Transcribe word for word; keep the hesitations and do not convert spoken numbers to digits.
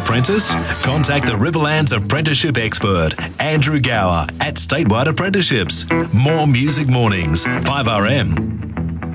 apprentice? Contact the Riverlands apprenticeship expert, Andrew Gower at Statewide Apprenticeships. More Music Mornings, five R M.